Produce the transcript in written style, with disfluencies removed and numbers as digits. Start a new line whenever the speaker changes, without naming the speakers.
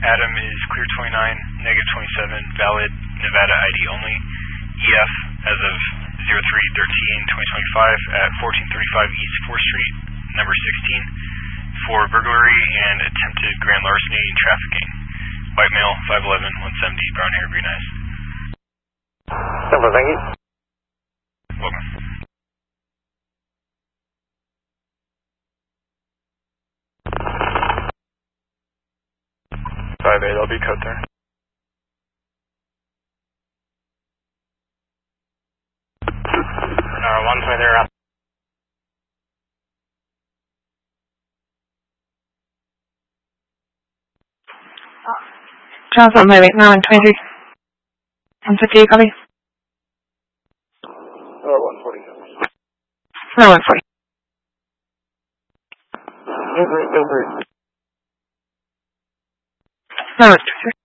Adam is clear 29, negative 27, valid Nevada ID only. EF as of 03/13/2025 at 1435 East 4th Street, number 16, for burglary and attempted grand larceny and trafficking. White male, 5'11", 170, brown hair, green eyes.
Simple, thank you.
Welcome. 5'8", I'll be code there.
One's way there up.
Transport my weight now in 23. 150, copy.
140.
No, 140.
Go for it.
No, 123.